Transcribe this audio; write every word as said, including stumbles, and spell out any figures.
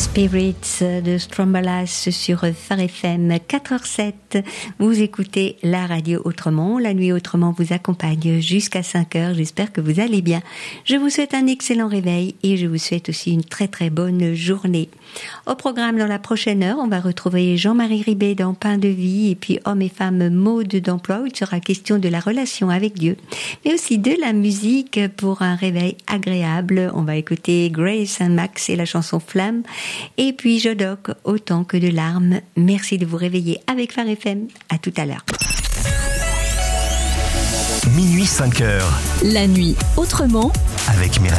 Spirits de Strombolas sur Phare F M quatre heures sept. Vous écoutez la radio Autrement. La nuit Autrement vous accompagne jusqu'à cinq heures. J'espère que vous allez bien. Je vous souhaite un excellent réveil et je vous souhaite aussi une très très bonne journée. Au programme dans la prochaine heure, on va retrouver Jean-Marie Ribet dans Pain de vie et puis Hommes et femmes mode d'emploi où il sera question de la relation avec Dieu, mais aussi de la musique pour un réveil agréable. On va écouter Grace and Max et la chanson Flamme. Et puis Jodoc, autant que de larmes. Merci de vous réveiller avec Phare F M. À tout à l'heure. Minuit cinq heures. La nuit autrement. Avec Mireille.